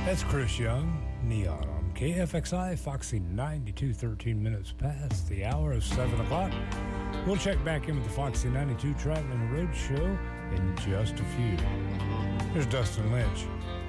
That's Chris Young, Neon on KFXI, Foxy 92, 13 minutes past the hour of 7 o'clock. We'll check back in with the Foxy 92 Traveling Road Show in just a few. Here's Dustin Lynch.